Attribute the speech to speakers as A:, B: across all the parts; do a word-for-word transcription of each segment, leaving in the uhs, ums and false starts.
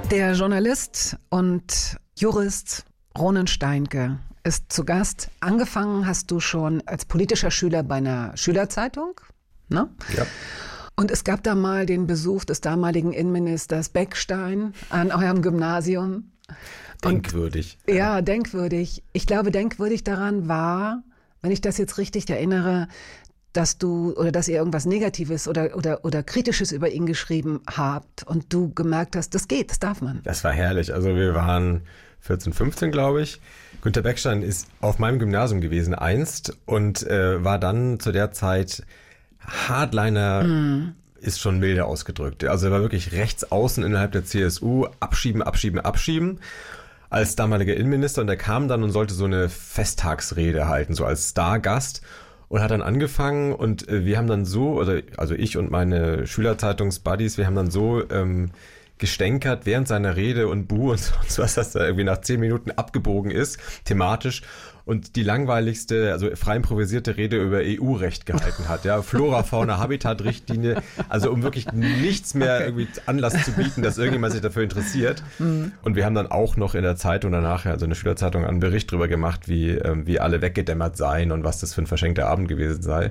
A: Der Journalist und Jurist Ronen Steinke ist zu Gast. Angefangen hast du schon als politischer Schüler bei einer Schülerzeitung, ne?
B: Ja.
A: Und es gab da mal den Besuch des damaligen Innenministers Beckstein an eurem Gymnasium.
B: Denkwürdig.
A: Und, ja, denkwürdig. Ich glaube, denkwürdig daran war, wenn ich das jetzt richtig erinnere, dass du oder dass ihr irgendwas Negatives oder, oder, oder Kritisches über ihn geschrieben habt und du gemerkt hast, das geht, das darf man.
B: Das war herrlich. Also wir waren vierzehn, fünfzehn, glaube ich. Günter Beckstein ist auf meinem Gymnasium gewesen einst und äh, war dann zu der Zeit Hardliner, mm. ist schon milde ausgedrückt. Also er war wirklich rechts außen innerhalb der C S U, abschieben, abschieben, abschieben. Als damaliger Innenminister und er kam dann und sollte so eine Festtagsrede halten, so als Stargast. Und hat dann angefangen und äh, wir haben dann so, oder also ich und meine Schülerzeitungs-Buddies, wir haben dann so ähm, gestänkert während seiner Rede und Buh und so was, dass da irgendwie nach zehn Minuten abgebogen ist, thematisch. Und die langweiligste, also frei improvisierte Rede über E U-Recht gehalten hat. Ja, Flora, Fauna, Habitat-Richtlinie. Also um wirklich nichts mehr irgendwie Anlass zu bieten, dass irgendjemand sich dafür interessiert. Mhm. Und wir haben dann auch noch in der Zeitung danach, also in der Schülerzeitung, einen Bericht darüber gemacht, wie, ähm, wie alle weggedämmert seien und was das für ein verschenkter Abend gewesen sei.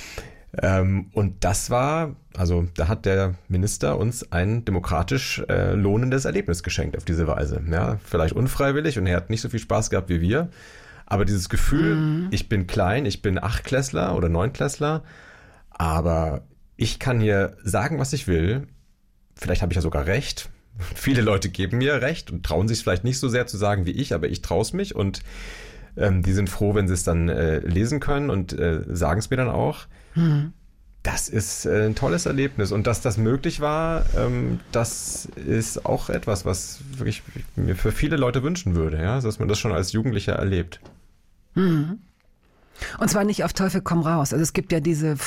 B: Ähm, und das war, also da hat der Minister uns ein demokratisch äh, lohnendes Erlebnis geschenkt auf diese Weise. Ja, vielleicht unfreiwillig und er hat nicht so viel Spaß gehabt wie wir. Aber dieses Gefühl, mhm. ich bin klein, ich bin Achtklässler oder Neunklässler, aber ich kann hier sagen, was ich will. Vielleicht habe ich ja sogar recht. Viele Leute geben mir recht und trauen sich vielleicht nicht so sehr zu sagen wie ich, aber ich traue es mich und ähm, die sind froh, wenn sie es dann äh, lesen können und äh, sagen es mir dann auch. Mhm. Das ist äh, ein tolles Erlebnis und dass das möglich war, ähm, das ist auch etwas, was wirklich mir für viele Leute wünschen würde, ja, dass man das schon als Jugendlicher erlebt.
A: Mhm. Und zwar nicht auf Teufel komm raus. Also es gibt ja diese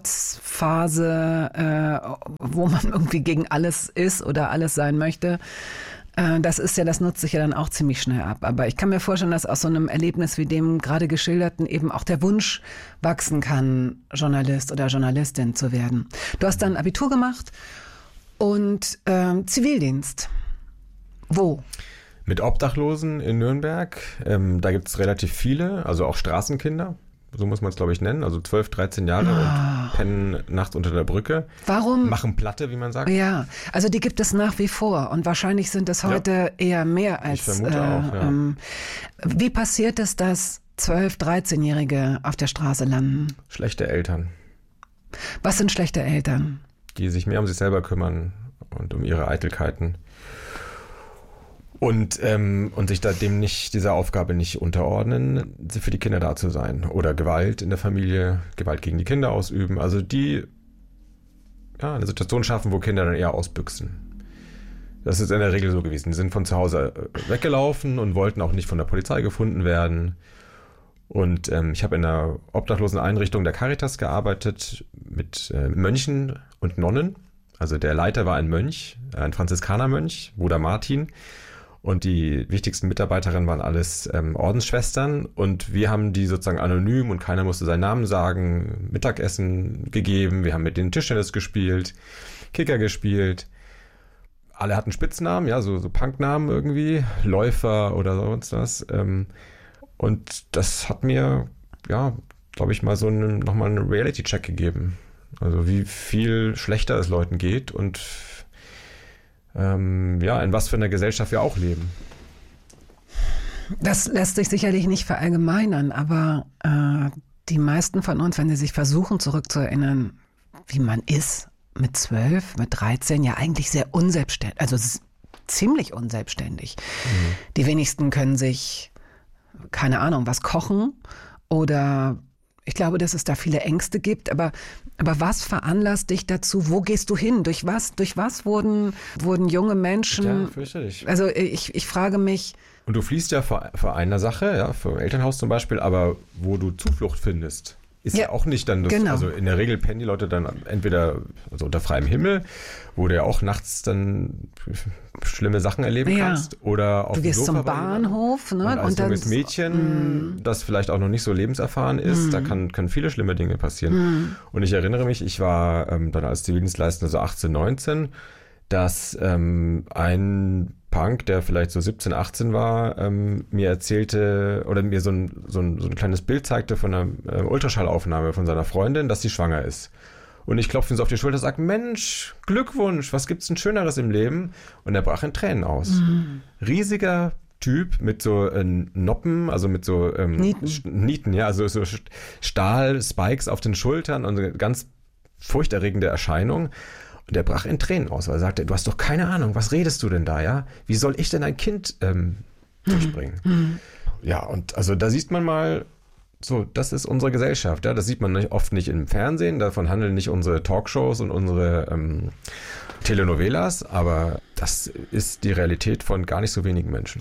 A: Trotzphase, äh, wo man irgendwie gegen alles ist oder alles sein möchte. Äh, das ist ja, das nutzt sich ja dann auch ziemlich schnell ab. Aber ich kann mir vorstellen, dass aus so einem Erlebnis wie dem gerade geschilderten eben auch der Wunsch wachsen kann, Journalist oder Journalistin zu werden. Du hast dann Abitur gemacht und äh, Zivildienst. Wo?
B: Mit Obdachlosen in Nürnberg, ähm, da gibt es relativ viele, also auch Straßenkinder, so muss man es glaube ich nennen, also zwölf, dreizehn Jahre oh. und pennen nachts unter der Brücke.
A: Warum?
B: Machen Platte, wie man sagt.
A: Ja, also die gibt es nach wie vor und wahrscheinlich sind es heute ja. eher mehr als...
B: Ich vermute äh, auch, ja.
A: ähm, wie passiert es, dass zwölf-, dreizehnjährige auf der Straße landen?
B: Schlechte Eltern.
A: Was sind schlechte Eltern?
B: Die sich mehr um sich selber kümmern und um ihre Eitelkeiten. Und, ähm, und sich da dem nicht, dieser Aufgabe nicht unterordnen, für die Kinder da zu sein. Oder Gewalt in der Familie, Gewalt gegen die Kinder ausüben. Also die ja, eine Situation schaffen, wo Kinder dann eher ausbüchsen. Das ist in der Regel so gewesen. Die sind von zu Hause weggelaufen und wollten auch nicht von der Polizei gefunden werden. Und ähm, ich habe in einer obdachlosen Einrichtung der Caritas gearbeitet mit äh, Mönchen und Nonnen. Also der Leiter war ein Mönch, ein Franziskanermönch, Bruder Martin. Und die wichtigsten Mitarbeiterinnen waren alles ähm, Ordensschwestern und wir haben die sozusagen anonym und keiner musste seinen Namen sagen, Mittagessen gegeben, wir haben mit denen Tischtennis gespielt, Kicker gespielt. Alle hatten Spitznamen, ja, so, so Punknamen irgendwie, Läufer oder sonst was. Ähm, und das hat mir, ja, glaube ich, mal so einen, nochmal einen Reality-Check gegeben. Also wie viel schlechter es Leuten geht und Ähm, ja, in was für einer Gesellschaft wir auch leben.
A: Das lässt sich sicherlich nicht verallgemeinern, aber äh, die meisten von uns, wenn sie sich versuchen zurückzuerinnern, wie man ist mit zwölf, mit dreizehn, ja eigentlich sehr unselbstständig, also ziemlich unselbstständig. Mhm. Die wenigsten können sich, keine Ahnung, was kochen oder ich glaube, dass es da viele Ängste gibt, aber, aber was veranlasst dich dazu? Wo gehst du hin? Durch was, durch was wurden, wurden junge Menschen...
B: Ja, fürchterlich.
A: Also ich, ich frage mich...
B: Und du fließt ja vor, vor einer Sache, ja, vor dem Elternhaus zum Beispiel, aber wo du Zuflucht findest, ist ja, ja auch nicht dann das,
A: genau.
B: Also in der Regel pennen die Leute dann entweder also unter freiem Himmel, wo du ja auch nachts dann schlimme Sachen erleben
A: ja.
B: kannst, oder auf
A: du
B: dem
A: gehst
B: Sofa
A: zum Bahnhof, ne?
B: Und als
A: und dann
B: junges Mädchen, mm. das vielleicht auch noch nicht so lebenserfahren ist, mm. da kann, können viele schlimme Dinge passieren. Mm. Und ich erinnere mich, ich war ähm, dann als Zivildienstleister so achtzehn, neunzehn, dass ähm, ein Punk, der vielleicht so siebzehn, achtzehn war, ähm, mir erzählte oder mir so ein, so ein, so ein kleines Bild zeigte von einer äh, Ultraschallaufnahme von seiner Freundin, dass sie schwanger ist. Und ich klopfe ihn so auf die Schulter und sage, Mensch, Glückwunsch, was gibt's denn Schöneres im Leben? Und er brach in Tränen aus. Mhm. Riesiger Typ mit so äh, Noppen, also mit so ähm, Nieten. Nieten, ja, also so Stahl-Spikes auf den Schultern und eine ganz furchterregende Erscheinung. Und er brach in Tränen aus, weil er sagte, du hast doch keine Ahnung, was redest du denn da, ja? Wie soll ich denn ein Kind ähm, durchbringen? Mhm. Ja, und also da sieht man mal, so, das ist unsere Gesellschaft, ja, das sieht man nicht, oft nicht im Fernsehen, davon handeln nicht unsere Talkshows und unsere ähm, Telenovelas, aber das ist die Realität von gar nicht so wenigen Menschen.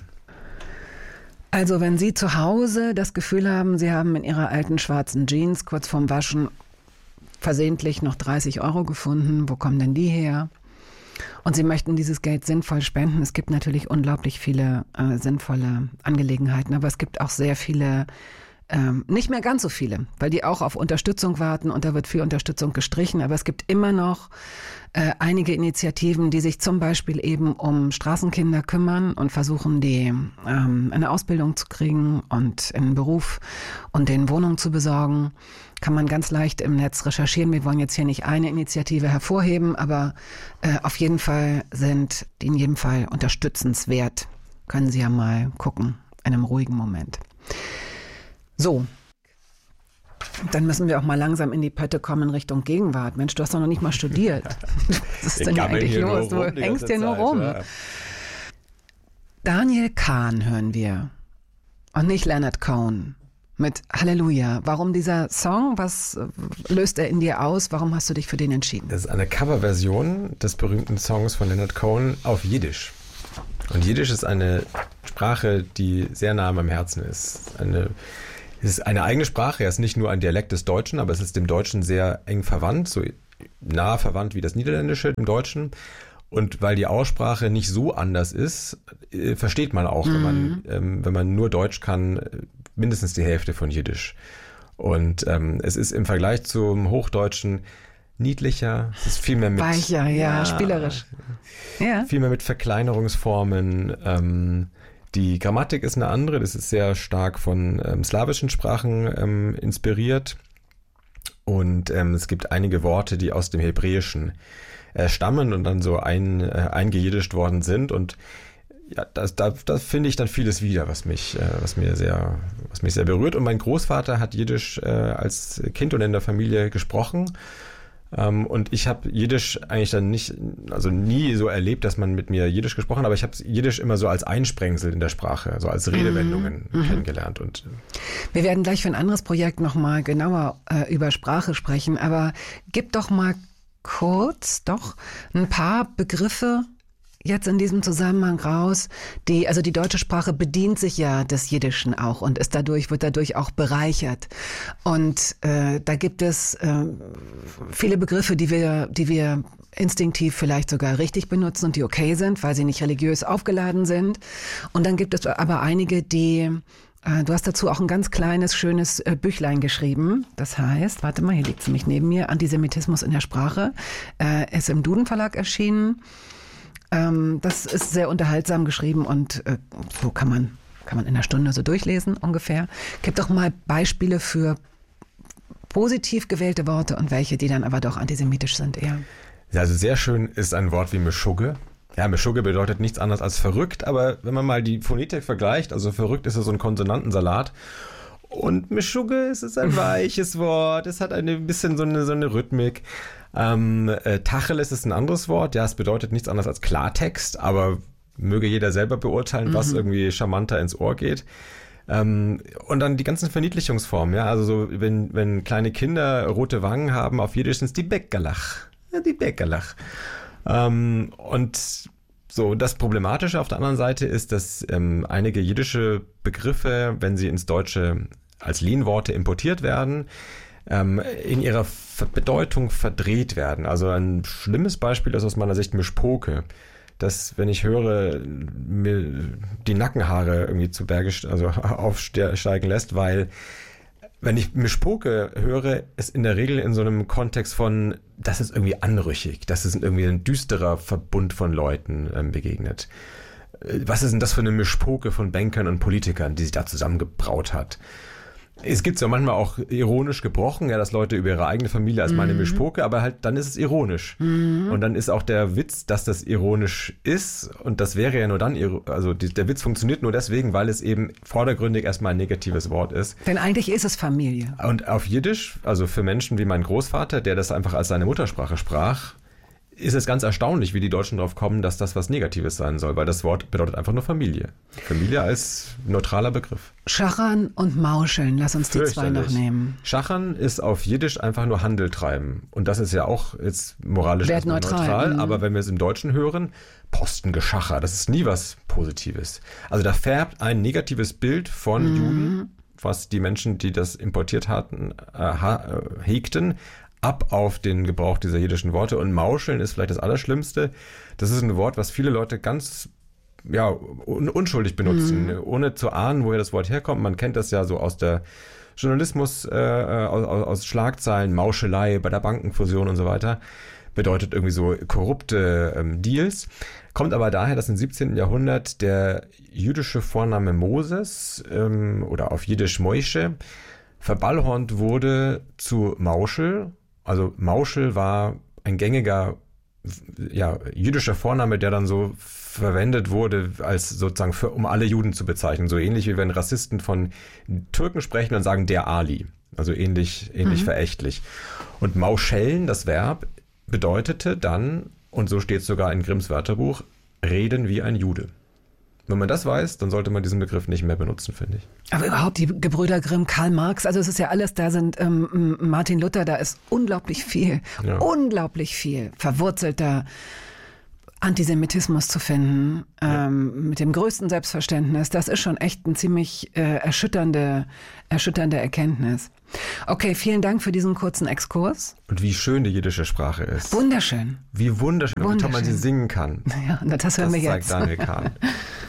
A: Also wenn Sie zu Hause das Gefühl haben, Sie haben in Ihrer alten schwarzen Jeans kurz vorm Waschen versehentlich noch dreißig Euro gefunden, wo kommen denn die her? Und Sie möchten dieses Geld sinnvoll spenden. Es gibt natürlich unglaublich viele äh, sinnvolle Angelegenheiten, aber es gibt auch sehr viele, ähm, nicht mehr ganz so viele, weil die auch auf Unterstützung warten und da wird viel Unterstützung gestrichen. Aber es gibt immer noch äh, einige Initiativen, die sich zum Beispiel eben um Straßenkinder kümmern und versuchen, die ähm, eine Ausbildung zu kriegen und einen Beruf und denen Wohnungen zu besorgen. Kann man ganz leicht im Netz recherchieren. Wir wollen jetzt hier nicht eine Initiative hervorheben, aber äh, auf jeden Fall sind die in jedem Fall unterstützenswert. Können Sie ja mal gucken, in einem ruhigen Moment. So, dann müssen wir auch mal langsam in die Pötte kommen in Richtung Gegenwart. Mensch, du hast doch noch nicht mal studiert. Was ist denn hier eigentlich los? Du hängst hier nur rum. Ja. Daniel Kahn hören wir und nicht Leonard Cohen. Mit Halleluja. Warum dieser Song? Was löst er in dir aus? Warum hast du dich für den entschieden?
B: Das ist eine Coverversion des berühmten Songs von Leonard Cohen auf Jiddisch. Und Jiddisch ist eine Sprache, die sehr nah am Herzen ist. Eine, es ist eine eigene Sprache. Er ist nicht nur ein Dialekt des Deutschen, aber es ist dem Deutschen sehr eng verwandt, so nah verwandt wie das Niederländische im Deutschen. Und weil die Aussprache nicht so anders ist, versteht man auch, mhm. wenn man, ähm, wenn man nur Deutsch kann, mindestens die Hälfte von Jiddisch. Und ähm, es ist im Vergleich zum Hochdeutschen niedlicher, es ist viel mehr mit...
A: Weicher, ja, ja spielerisch. Ja.
B: Viel mehr mit Verkleinerungsformen. Ähm, die Grammatik ist eine andere, das ist sehr stark von ähm, slawischen Sprachen ähm, inspiriert. Und ähm, es gibt einige Worte, die aus dem Hebräischen äh, stammen und dann so ein, äh, eingejiddischt worden sind. Und ja, das, da, da finde ich dann vieles wieder, was mich, äh, was mir sehr, was mich sehr berührt. Und mein Großvater hat Jiddisch äh, als Kind und in der Familie gesprochen. Ähm, und ich habe Jiddisch eigentlich dann nicht, also nie so erlebt, dass man mit mir Jiddisch gesprochen hat, aber ich habe Jiddisch immer so als Einsprengsel in der Sprache, so als Redewendungen mhm. kennengelernt. Und
A: wir werden gleich für ein anderes Projekt nochmal genauer äh, über Sprache sprechen, aber gib doch mal kurz doch ein paar Begriffe jetzt in diesem Zusammenhang raus, die, also die deutsche Sprache bedient sich ja des Jiddischen auch und ist dadurch, wird dadurch auch bereichert. Und äh, da gibt es äh, viele Begriffe, die wir, die wir instinktiv vielleicht sogar richtig benutzen und die okay sind, weil sie nicht religiös aufgeladen sind. Und dann gibt es aber einige, die äh, du hast dazu auch ein ganz kleines, schönes äh, Büchlein geschrieben. Das heißt, warte mal, hier liegt es nämlich neben mir, Antisemitismus in der Sprache. Äh, ist im Duden Verlag erschienen. Das ist sehr unterhaltsam geschrieben und äh, so kann man, kann man in einer Stunde so durchlesen ungefähr. Gibt doch mal Beispiele für positiv gewählte Worte und welche, die dann aber doch antisemitisch sind eher.
B: Ja, also sehr schön ist ein Wort wie Meschugge. Ja, Meschugge bedeutet nichts anderes als verrückt, aber wenn man mal die Phonetik vergleicht, also verrückt ist ja so ein Konsonantensalat. Und Meschugge, es ist ein weiches Wort, es hat ein bisschen so eine, so eine Rhythmik. Ähm, äh, Tacheles ist ein anderes Wort, ja, es bedeutet nichts anderes als Klartext, aber möge jeder selber beurteilen, mhm. was irgendwie charmanter ins Ohr geht. Ähm, und dann die ganzen Verniedlichungsformen, ja, also so, wenn, wenn kleine Kinder rote Wangen haben, auf Jiddisch sind es die Bäckerlach, ja, die Bäckerlach. Ähm, und so, das Problematische auf der anderen Seite ist, dass ähm, einige jiddische Begriffe, wenn sie ins Deutsche als Lehnworte importiert werden, ähm, in ihrer Ver- Bedeutung verdreht werden. Also ein schlimmes Beispiel ist aus meiner Sicht Mischpoke. Dass, wenn ich höre, mir die Nackenhaare irgendwie zu Berge, also aufsteigen lässt, weil wenn ich Mischpoke höre, ist in der Regel in so einem Kontext von, das ist irgendwie anrüchig, das ist irgendwie ein düsterer Verbund von Leuten ähm, begegnet. Was ist denn das für eine Mischpoke von Bankern und Politikern, die sich da zusammengebraut hat? Es gibt es ja manchmal auch ironisch gebrochen, ja, dass Leute über ihre eigene Familie als meine Mischpoke, aber halt dann ist es ironisch. Mhm. Und dann ist auch der Witz, dass das ironisch ist und das wäre ja nur dann, also die, der Witz funktioniert nur deswegen, weil es eben vordergründig erstmal ein negatives Wort ist.
A: Denn eigentlich ist es Familie.
B: Und auf Jiddisch, also für Menschen wie mein Großvater, der das einfach als seine Muttersprache sprach, ist es ganz erstaunlich, wie die Deutschen drauf kommen, dass das was Negatives sein soll, weil das Wort bedeutet einfach nur Familie. Familie als neutraler Begriff.
A: Schachern und Mauscheln, lass uns die zwei noch nehmen.
B: Schachern ist auf Jiddisch einfach nur Handel treiben. Und das ist ja auch jetzt moralisch neutral, mhm. aber wenn wir es im Deutschen hören, Postengeschacher, das ist nie was Positives. Also da färbt ein negatives Bild von mhm. Juden, was die Menschen, die das importiert hatten, äh, hegten, ab auf den Gebrauch dieser jiddischen Worte. Und Mauscheln ist vielleicht das Allerschlimmste. Das ist ein Wort, was viele Leute ganz ja, un- unschuldig benutzen, mhm. ohne zu ahnen, woher das Wort herkommt. Man kennt das ja so aus der Journalismus, äh, aus, aus Schlagzeilen, Mauschelei bei der Bankenfusion und so weiter. Bedeutet irgendwie so korrupte ähm, Deals. Kommt aber daher, dass im siebzehnten Jahrhundert der jüdische Vorname Moses ähm, oder auf Jiddisch Moishe verballhornt wurde zu Mauschel. Also Mauschel war ein gängiger ja, jüdischer Vorname, der dann so verwendet wurde, als sozusagen für, um alle Juden zu bezeichnen. So ähnlich wie wenn Rassisten von Türken sprechen und sagen der Ali. Also ähnlich, ähnlich mhm. verächtlich. Und Mauschellen, das Verb, bedeutete dann, und so steht es sogar in Grimms Wörterbuch, reden wie ein Jude. Wenn man das weiß, dann sollte man diesen Begriff nicht mehr benutzen, finde ich.
A: Aber überhaupt die Gebrüder Grimm, Karl Marx, also es ist ja alles, da sind ähm, Martin Luther, da ist unglaublich viel, ja. unglaublich viel verwurzelter Antisemitismus zu finden, ja. ähm, mit dem größten Selbstverständnis. Das ist schon echt eine ziemlich äh, erschütternde, erschütternde Erkenntnis. Okay, vielen Dank für diesen kurzen Exkurs.
B: Und wie schön die jiddische Sprache ist.
A: Wunderschön.
B: Wie wunderschön, wunderschön. Wie toll man sie singen kann.
A: Ja, das hören wir jetzt.
B: Das zeigt Daniel Kahn.